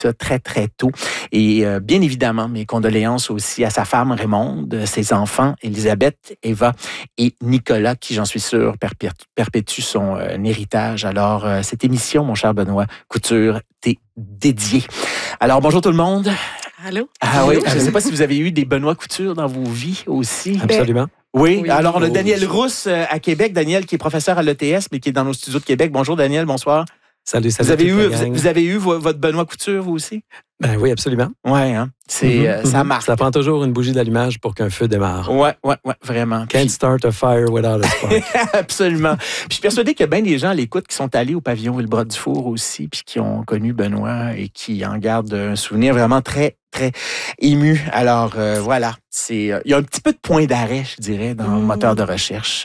très, très tôt. Et bien évidemment, mes condoléances aussi à sa femme Raymonde, ses enfants Elisabeth, Eva et Nicolas, qui, j'en suis sûr, perpétuent son héritage. Alors, cette émission, mon cher Benoît Couture, t'est dédiée. Alors, bonjour tout le monde. Allô? Ah oui, je ne sais pas si vous avez eu des Benoît Couture dans vos vies aussi. Absolument. Oui, alors on a Daniel Rousse à Québec. Daniel qui est professeur à l'ETS, mais qui est dans nos studios de Québec. Bonjour Daniel, bonsoir. Salut. Vous avez eu votre Benoît Couture, vous aussi? Ben oui, absolument. Oui, hein? Ça marche. Ça prend toujours une bougie d'allumage pour qu'un feu démarre. Oui, vraiment. Can't start a fire without a spark. Absolument. Puis je suis persuadé qu'il y a bien des gens à l'écoute qui sont allés au pavillon Villebras-Dufour aussi, puis qui ont connu Benoît et qui en gardent un souvenir vraiment très, très ému. Alors, voilà. Il y a un petit peu de point d'arrêt, je dirais, dans le moteur de recherche.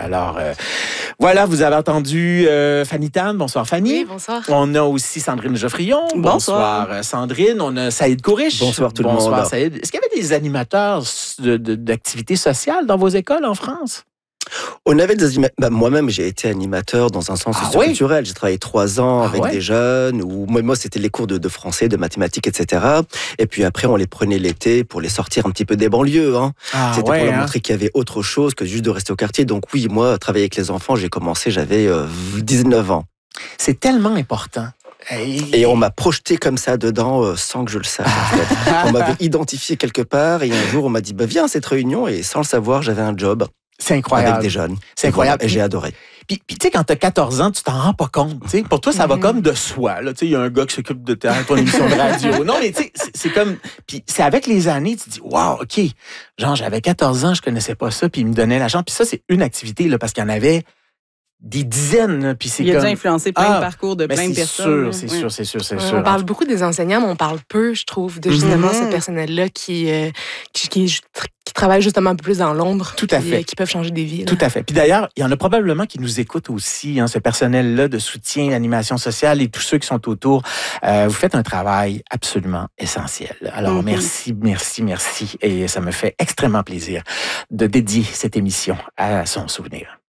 Voilà, vous avez entendu Fanny Tan. Bonsoir, Fanny. Oui, bonsoir. On a aussi Sandrine Geoffrion. Bonsoir, Sandrine. On a Saïd Kourish. Bonsoir tout le monde. Bonsoir, Saïd. Est-ce qu'il y avait des animateurs d'activités sociales dans vos écoles en France? On avait des moi-même, j'ai été animateur dans un centre socioculturel. J'ai travaillé 3 ans avec des jeunes. Moi, c'était les cours de français, de mathématiques, etc. Et puis après, on les prenait l'été pour les sortir un petit peu des banlieues. C'était pour leur montrer qu'il y avait autre chose que juste de rester au quartier. Donc oui, moi, travailler avec les enfants, j'ai commencé, j'avais 19 ans. C'est tellement important. Et on m'a projeté comme ça dedans sans que je le sache. En fait. On m'avait identifié quelque part et un jour, on m'a dit viens à cette réunion. Et sans le savoir, j'avais un job. C'est incroyable. Avec des jeunes. C'est incroyable. Et j'ai adoré. Puis tu sais, quand t'as 14 ans, tu t'en rends pas compte. T'sais. Pour toi, ça va comme de soi. Il y a un gars qui s'occupe de ton émission de radio. Non, mais tu sais, c'est comme... Puis c'est avec les années, tu te dis, wow, OK. Genre, j'avais 14 ans, je connaissais pas ça, puis il me donnait la chance. Puis ça, c'est une activité, là, parce qu'il y en avait des dizaines. Puis c'est il a déjà influencé plein de parcours de plein de personnes. C'est sûr. On parle beaucoup des enseignants, mais on parle peu, je trouve, de justement ce personnel-là qui travaille justement un peu plus dans l'ombre. Tout à fait. Qui peuvent changer des vies. Là. Tout à fait. Puis d'ailleurs, il y en a probablement qui nous écoutent aussi, ce personnel-là de soutien, d'animation sociale et tous ceux qui sont autour. Vous faites un travail absolument essentiel. Alors, merci. Et ça me fait extrêmement plaisir de dédier cette émission à son souvenir.